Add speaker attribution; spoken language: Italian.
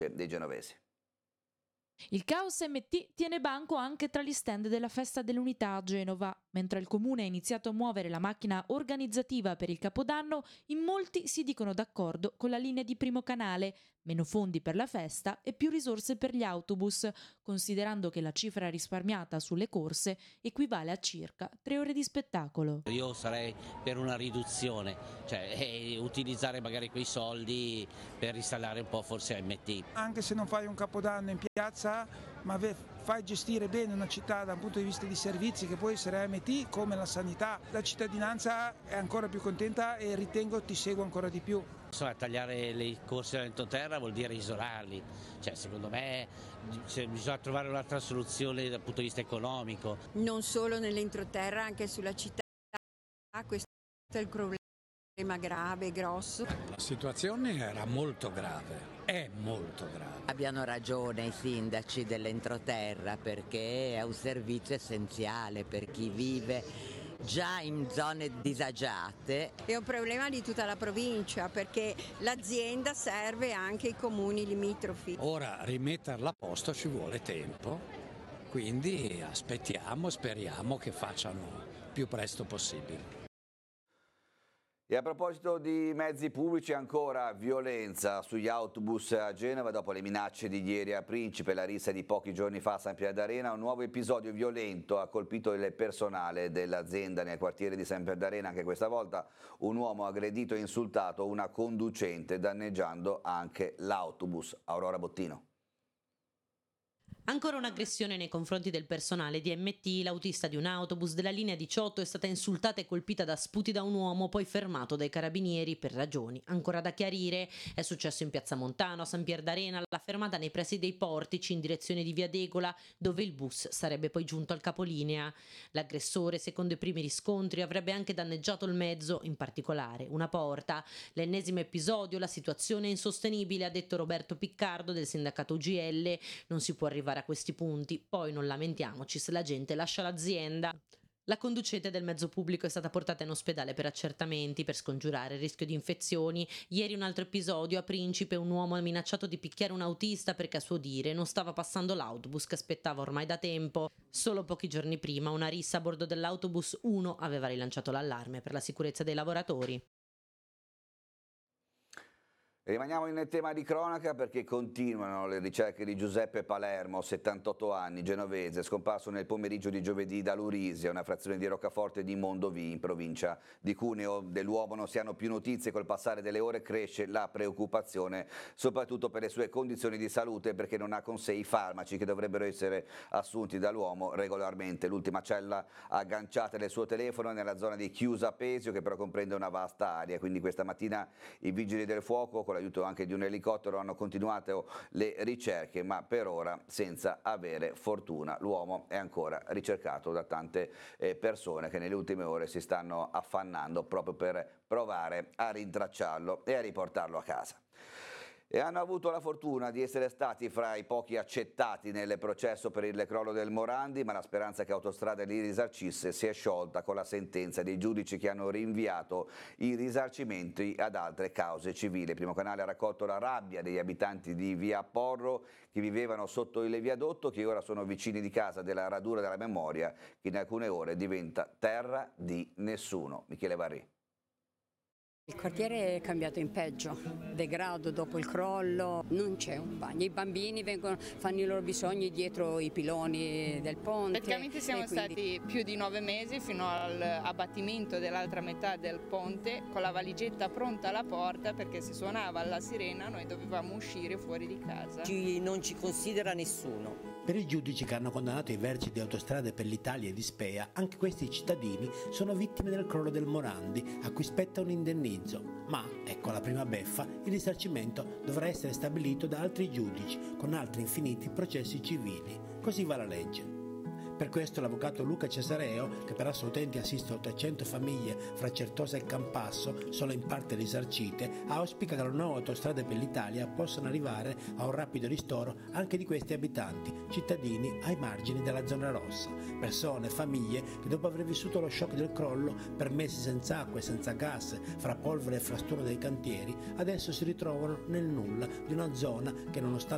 Speaker 1: dei genovesi.
Speaker 2: Il Caos MT tiene banco anche tra gli stand della Festa dell'Unità a Genova. Mentre il comune ha iniziato a muovere la macchina organizzativa per il Capodanno, in molti si dicono d'accordo con la linea di primo canale, meno fondi per la festa e più risorse per gli autobus, considerando che la cifra risparmiata sulle corse equivale a circa 3 ore di spettacolo.
Speaker 3: Io sarei per una riduzione, cioè utilizzare magari quei soldi per installare un po' forse MT.
Speaker 4: Anche se non fai un Capodanno in piazza, ma fai gestire bene una città da un punto di vista di servizi, che può essere MT come la sanità, la cittadinanza è ancora più contenta e ritengo ti segua ancora di più.
Speaker 3: Insomma, tagliare le corse dell'entroterra vuol dire isolarli, cioè secondo me bisogna trovare un'altra soluzione dal punto di vista economico.
Speaker 5: Non solo nell'entroterra, anche sulla città, questo è il problema grave, grosso.
Speaker 6: La situazione era molto grave, è molto grave.
Speaker 7: Abbiano ragione i sindaci dell'entroterra, perché è un servizio essenziale per chi vive già in zone disagiate.
Speaker 5: È un problema di tutta la provincia, perché l'azienda serve anche i comuni limitrofi.
Speaker 6: Ora rimetterla a posto ci vuole tempo, quindi aspettiamo, speriamo che facciano più presto possibile.
Speaker 1: E a proposito di mezzi pubblici, ancora violenza sugli autobus a Genova dopo le minacce di ieri a Principe, la rissa di pochi giorni fa a San Pier d'Arena. Un nuovo episodio violento ha colpito il personale dell'azienda nel quartiere di San Pier d'Arena, anche questa volta un uomo ha aggredito e insultato una conducente, danneggiando anche l'autobus. Aurora Bottino.
Speaker 8: Ancora un'aggressione nei confronti del personale di MT. L'autista di un autobus della linea 18 è stata insultata e colpita da sputi da un uomo, poi fermato dai carabinieri per ragioni ancora da chiarire. È successo in Piazza Montano, a San Pier d'Arena, alla fermata nei pressi dei Portici in direzione di Via Degola, dove il bus sarebbe poi giunto al capolinea. L'aggressore, secondo i primi riscontri, avrebbe anche danneggiato il mezzo, in particolare una porta. L'ennesimo episodio, la situazione è insostenibile, ha detto Roberto Piccardo del sindacato UGL. Non si può arrivare a questi punti, poi non lamentiamoci se la gente lascia l'azienda. La conducente del mezzo pubblico è stata portata in ospedale per accertamenti per scongiurare il rischio di infezioni. Ieri un altro episodio a Principe, un uomo ha minacciato di picchiare un autista perché a suo dire non stava passando l'autobus che aspettava ormai da tempo. Solo pochi giorni prima una rissa a bordo dell'autobus 1 aveva rilanciato l'allarme per la sicurezza dei lavoratori.
Speaker 1: Rimaniamo in tema di cronaca perché continuano le ricerche di Giuseppe Palermo, 78 anni, genovese, scomparso nel pomeriggio di giovedì da Lurisia, una frazione di Roccaforte di Mondovì, in provincia di Cuneo. Dell'uomo non si hanno più notizie, col passare delle ore cresce la preoccupazione, soprattutto per le sue condizioni di salute, perché non ha con sé i farmaci che dovrebbero essere assunti dall'uomo regolarmente. L'ultima cella agganciata del suo telefono è nella zona di Chiusa Pesio, che però comprende una vasta area, quindi questa mattina i vigili del fuoco, con l'aiuto anche di un elicottero, hanno continuato le ricerche, ma per ora senza avere fortuna. L'uomo è ancora ricercato da tante persone che nelle ultime ore si stanno affannando proprio per provare a rintracciarlo e a riportarlo a casa. E hanno avuto la fortuna di essere stati fra i pochi accettati nel processo per il crollo del Morandi, ma la speranza che Autostrade li risarcisse si è sciolta con la sentenza dei giudici che hanno rinviato i risarcimenti ad altre cause civili. Il Primo Canale ha raccolto la rabbia degli abitanti di Via Porro che vivevano sotto il viadotto, che ora sono vicini di casa della Radura della Memoria, che in alcune ore diventa terra di nessuno. Michele Varri.
Speaker 9: Il quartiere è cambiato in peggio, degrado dopo il crollo, non c'è un bagno, i bambini fanno i loro bisogni dietro i piloni del ponte.
Speaker 10: Praticamente siamo stati più di 9 mesi fino all'abbattimento dell'altra metà del ponte con la valigetta pronta alla porta, perché se suonava la sirena noi dovevamo uscire fuori di casa.
Speaker 11: Non ci considera nessuno.
Speaker 12: Per i giudici che hanno condannato i vertici di Autostrade per l'Italia e di Spea, anche questi cittadini sono vittime del crollo del Morandi, a cui spetta un indennizzo. Ma, ecco la prima beffa, il risarcimento dovrà essere stabilito da altri giudici, con altri infiniti processi civili. Così va la legge. Per questo l'avvocato Luca Cesareo, che per a suoi utenti assiste 800 famiglie fra Certosa e Campasso, solo in parte risarcite, auspica che la nuova Autostrade per l'Italia possano arrivare a un rapido ristoro anche di questi abitanti, cittadini ai margini della zona rossa, persone, famiglie che dopo aver vissuto lo shock del crollo, per mesi senza acqua e senza gas, fra polvere e frastuono dei cantieri, adesso si ritrovano nel nulla di una zona che, nonostante